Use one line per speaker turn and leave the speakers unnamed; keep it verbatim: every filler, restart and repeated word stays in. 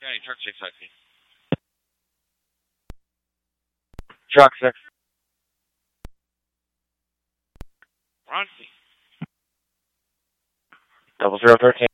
County, truck six, I see. Truck six. We're on scene. Double zero thirteen.